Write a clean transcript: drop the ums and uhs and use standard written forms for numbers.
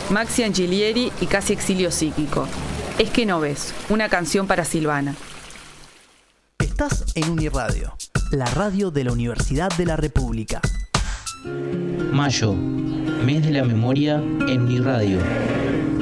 Maxi Angilieri y Casi Exilio Psíquico. Es que no ves, una canción para Silvana. Estás en Uniradio, la radio de la Universidad de la República. Mayo, mes de la memoria en Uniradio.